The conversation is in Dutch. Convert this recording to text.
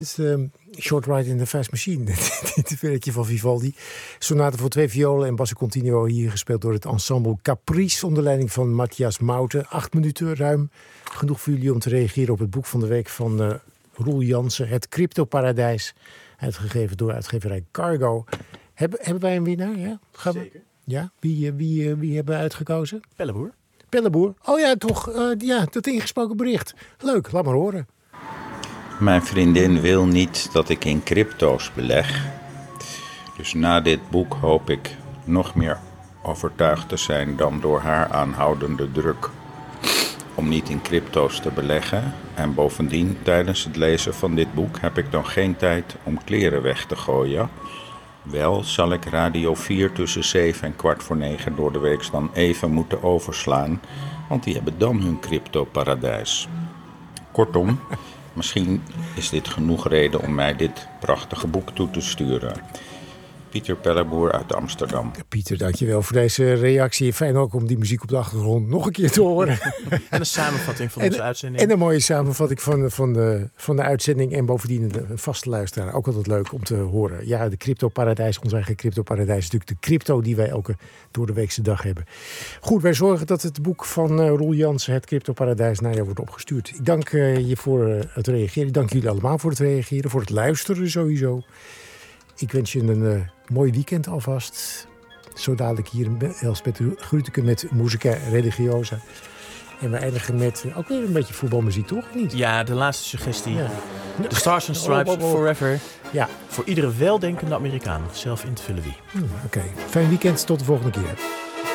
Het is Short Ride in the Fast Machine. Dit werkje van Vivaldi. Sonate voor 2 violen en basso continuo, hier gespeeld door het ensemble Caprice onder leiding van Matthias Mouten. 8 minuten ruim. Genoeg voor jullie om te reageren op het boek van de week van Roel Jansen. Het Cryptoparadijs. Uitgegeven door uitgeverij Cargo. Hebben wij een winnaar? Ja? Zeker. Ja? Wie hebben we uitgekozen? Pelleboer. Pelleboer. Oh ja, toch. Dat ingesproken bericht. Leuk, laat maar horen. Mijn vriendin wil niet dat ik in crypto's beleg. Dus na dit boek hoop ik nog meer overtuigd te zijn dan door haar aanhoudende druk om niet in crypto's te beleggen. En bovendien, tijdens het lezen van dit boek heb ik dan geen tijd om kleren weg te gooien. Wel zal ik Radio 4 tussen 7 en 8:15 door de week dan even moeten overslaan, want die hebben dan hun cryptoparadijs. Kortom, misschien is dit genoeg reden om mij dit prachtige boek toe te sturen. Pieter Pelleboer uit Amsterdam. Pieter, dankjewel voor deze reactie. Fijn ook om die muziek op de achtergrond nog een keer te horen. En een samenvatting van onze uitzending. En een mooie samenvatting van de uitzending. En bovendien een vaste luisteraar. Ook altijd leuk om te horen. Ja, de cryptoparadijs, ons eigen cryptoparadijs, is natuurlijk de crypto die wij elke door de weekse dag hebben. Goed, wij zorgen dat het boek van Roel Jansen, het cryptoparadijs, naar jou wordt opgestuurd. Ik dank je voor het reageren. Ik dank jullie allemaal voor het reageren, voor het luisteren sowieso. Ik wens je een mooi weekend alvast. Zo dadelijk hier Elspeth Grütke met Musica Religiosa. En we eindigen met ook weer een beetje voetbalmuziek, toch? Niet? Ja, de laatste suggestie. Ja. The Stars and Stripes Forever. Ja. Voor iedere weldenkende Amerikaan. Zelf in te vullen wie. Oké. Fijn weekend. Tot de volgende keer.